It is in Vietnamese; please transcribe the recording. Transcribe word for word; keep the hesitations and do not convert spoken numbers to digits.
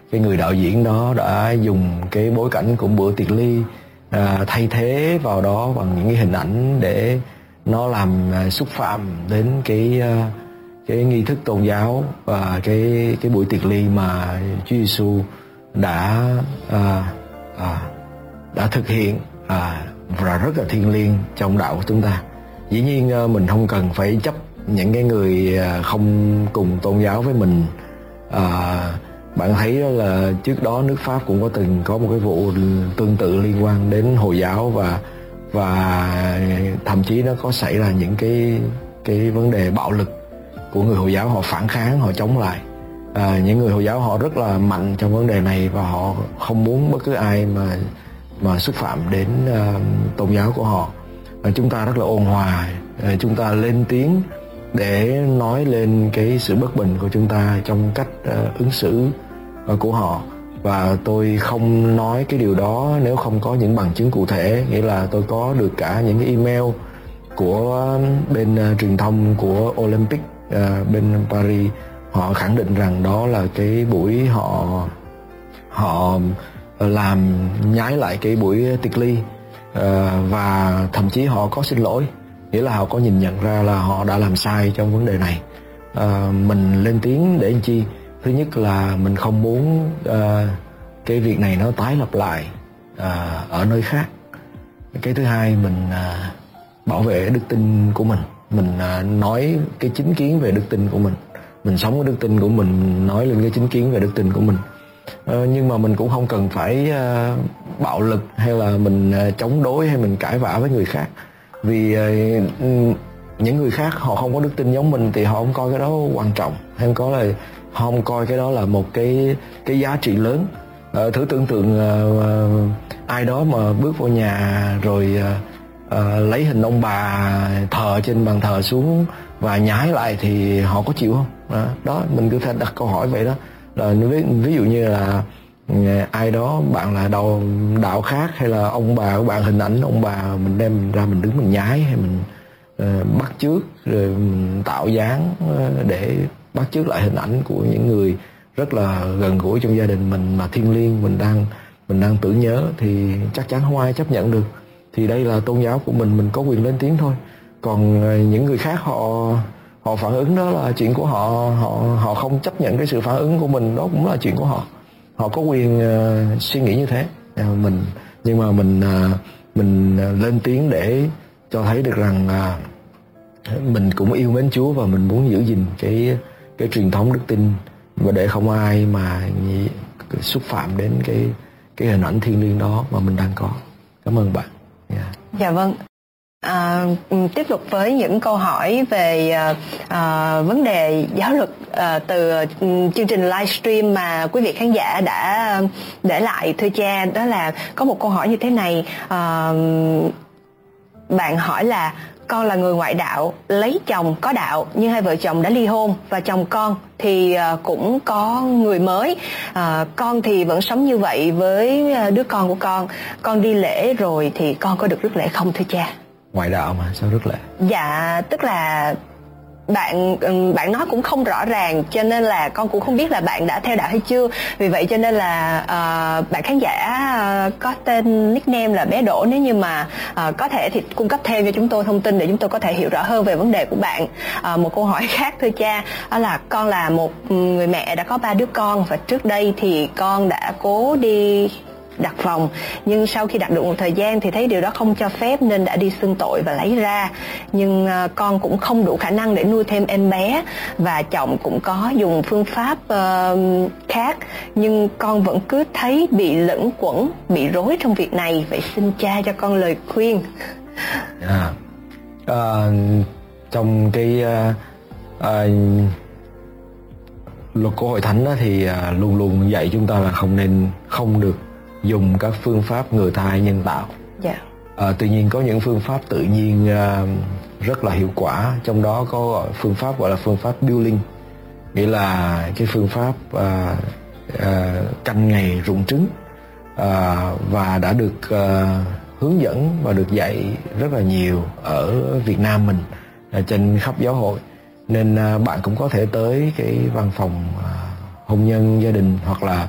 cái người đạo diễn đó đã dùng cái bối cảnh của bữa tiệc ly à, thay thế vào đó bằng những cái hình ảnh để nó làm à, xúc phạm đến cái à, cái nghi thức tôn giáo và cái cái buổi tiệc ly mà Chúa Giêsu đã à, à, đã thực hiện à, và rất là thiêng liêng trong đạo của chúng ta. Dĩ nhiên à, mình không cần phải chấp những cái người à, không cùng tôn giáo với mình. À, bạn thấy đó là trước đó nước Pháp cũng có từng có một cái vụ tương tự liên quan đến Hồi giáo và và thậm chí nó có xảy ra những cái cái vấn đề bạo lực của người Hồi giáo, họ phản kháng, họ chống lại. À, những người Hồi giáo họ rất là mạnh trong vấn đề này và họ không muốn bất cứ ai mà mà xúc phạm đến uh, tôn giáo của họ. À, chúng ta rất là ôn hòa, à, chúng ta lên tiếng để nói lên cái sự bất bình của chúng ta trong cách uh, ứng xử uh, của họ. Và tôi không nói cái điều đó nếu không có những bằng chứng cụ thể, nghĩa là tôi có được cả những cái email của bên uh, truyền thông của Olympic uh, bên Paris. Họ khẳng định rằng đó là cái buổi họ họ làm nhái lại cái buổi tiệc ly, uh, và thậm chí họ có xin lỗi, nghĩa là họ có nhìn nhận ra là họ đã làm sai trong vấn đề này. Uh, mình lên tiếng để làm chi? Thứ nhất là mình không muốn uh, cái việc này nó tái lặp lại uh, ở nơi khác. Cái thứ hai, mình uh, bảo vệ đức tin của mình. Mình uh, nói cái chính kiến về đức tin của mình. Mình sống cái đức tin của mình, nói lên cái chính kiến về đức tin của mình. Uh, nhưng mà mình cũng không cần phải uh, bạo lực hay là mình uh, chống đối hay mình cãi vã với người khác. Vì uh, những người khác họ không có đức tin giống mình thì họ không coi cái đó quan trọng, hay không có là họ không coi cái đó là một cái cái giá trị lớn. Uh, thử tưởng tượng uh, uh, ai đó mà bước vào nhà rồi uh, uh, lấy hình ông bà thờ trên bàn thờ xuống và nhái lại thì họ có chịu không? Đó, đó mình cứ thể đặt câu hỏi vậy đó. Là ví, ví dụ như là ai đó, bạn là đạo đạo khác hay là ông bà của bạn, hình ảnh ông bà mình đem ra mình đứng mình nhái hay mình uh, bắt chước rồi mình tạo dáng uh, để bắt chước lại hình ảnh của những người rất là gần gũi trong gia đình mình mà thiêng liêng mình đang mình đang tưởng nhớ, thì chắc chắn không ai chấp nhận được. Thì đây là tôn giáo của mình, mình có quyền lên tiếng thôi. Còn uh, những người khác họ họ phản ứng đó là chuyện của họ, họ họ không chấp nhận cái sự phản ứng của mình, đó cũng là chuyện của họ. Họ có quyền uh, suy nghĩ như thế. Uh, mình nhưng mà mình uh, mình uh, lên tiếng để cho thấy được rằng uh, mình cũng yêu mến Chúa và mình muốn giữ gìn cái cái truyền thống đức tin và để không ai mà xúc phạm đến cái cái hình ảnh thiêng liêng đó mà mình đang có. Cảm ơn bạn. Yeah. Dạ vâng. À, tiếp tục với những câu hỏi về à, vấn đề giáo luật à, từ chương trình livestream mà quý vị khán giả đã để lại, thưa cha. Đó là có một câu hỏi như thế này. À, bạn hỏi là con là người ngoại đạo, lấy chồng có đạo nhưng hai vợ chồng đã ly hôn và chồng con thì cũng có người mới. À, con thì vẫn sống như vậy với đứa con của con. Con đi lễ rồi thì con có được rước lễ không, thưa cha? Ngoại đạo mà sao rước lễ? Dạ, tức là bạn bạn nói cũng không rõ ràng, cho nên là con cũng không biết là bạn đã theo đạo hay chưa. Vì vậy cho nên là uh, bạn khán giả uh, có tên nickname là bé Đỗ, nếu như mà uh, có thể thì cung cấp thêm cho chúng tôi thông tin để chúng tôi có thể hiểu rõ hơn về vấn đề của bạn. Uh, một câu hỏi khác, thưa cha, đó là con là một người mẹ đã có ba đứa con và trước đây thì con đã cố đi đặt phòng, nhưng sau khi đặt được một thời gian thì thấy điều đó không cho phép nên đã đi xưng tội và lấy ra. Nhưng uh, con cũng không đủ khả năng để nuôi thêm em bé và chồng cũng có dùng phương pháp uh, khác, nhưng con vẫn cứ thấy bị lẫn quẩn, bị rối trong việc này. Vậy xin cha cho con lời khuyên. À, uh, trong cái uh, uh, luật của Hội Thánh đó thì uh, luôn luôn dạy chúng ta là không nên không được dùng các phương pháp ngừa thai nhân tạo. Yeah. À, tuy nhiên có những phương pháp tự nhiên uh, rất là hiệu quả, trong đó có phương pháp gọi là phương pháp Building, nghĩa là cái phương pháp uh, uh, canh ngày rụng trứng, uh, và đã được uh, hướng dẫn và được dạy rất là nhiều ở Việt Nam mình, uh, trên khắp giáo hội. Nên uh, bạn cũng có thể tới cái văn phòng uh, hôn nhân gia đình hoặc là